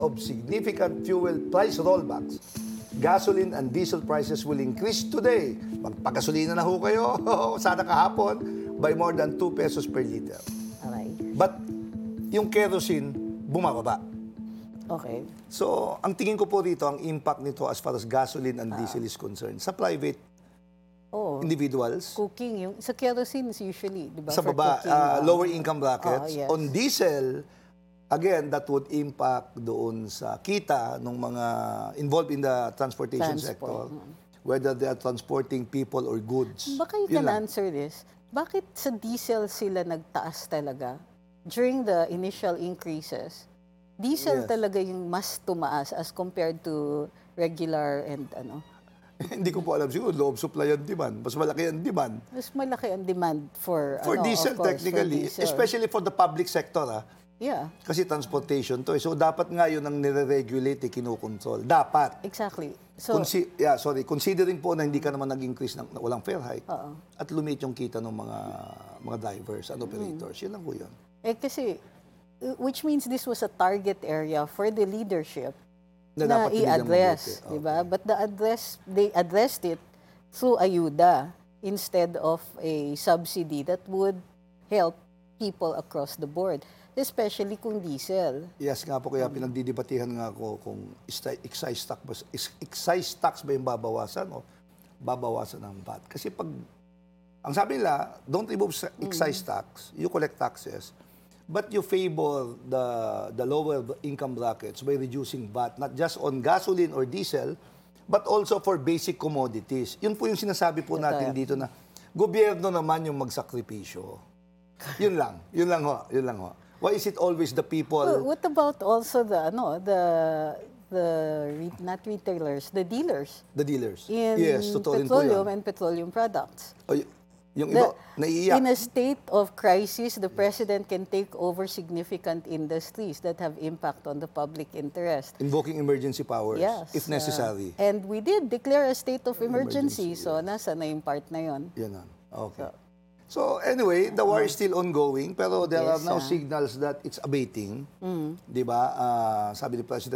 of significant fuel price rollbacks, gasoline and diesel prices will increase today. Magpagasolina na ho kayo, sana kahapon, by more than 2 pesos per liter. Okay. But yung kerosene, bumababa. Okay. So, ang tingin ko po rito, ang impact nito as far as gasoline and diesel is concerned, sa private individuals, Cooking. Yung, sa kerosene usually, di ba? sa for baba, cooking, lower income brackets. yes. On diesel, again, that would impact doon sa kita ng mga involved in the transportation sector, whether they are transporting people or goods. Baka you Yun can lang. answer this. Bakit sa diesel sila nagtaas talaga? During the initial increases, diesel Yes. talaga yung mas tumaas as compared to regular and ano. Hindi ko po alam, siguro loob supply and demand. Mas malaki ang demand. Mas malaki ang demand for Diesel, of course, technically, for diesel. especially for the public sector, Yeah, kasi transportation to. So, dapat nga yun ang nire-regulate, kinukontrol. Dapat. exactly. So, Considering po na hindi ka naman nag-increase ng walang fare hike, Oo. at lumit yung kita ng mga drivers and operators. Yun lang po yun. kasi, which means this was a target area for the leadership Na na dapat tinilang i-address, mabuti. di ba? But they addressed it through ayuda instead of a subsidy that would help people across the board, especially kung diesel. Yes nga po, kaya pinagdidibatihan nga ako kung excise tax ba yung babawasan o babawasan ng VAT. Kasi pag, ang sabi nila, don't remove excise tax, you collect taxes, but you favor the lower income brackets by reducing VAT, not just on gasoline or diesel, but also for basic commodities. Yun po yung sinasabi po natin dito na gobyerno naman yung magsakripisyo. Yun lang ho, yun lang ho. Why is it always the people? Well, what about also not retailers, the dealers The dealers. in Yes, totoo rin po petroleum yan. and petroleum products? O, yung iba, naiiyak. In a state of crisis, the president can take over significant industries that have impact on the public interest. Invoking emergency powers, Yes. if necessary. And we did declare a state of emergency, so nasa na yung part na yon. Yan na. Okay. So, anyway, the war is still ongoing, pero there are Yes, now signals that it's abating. Di ba? Sabi ni President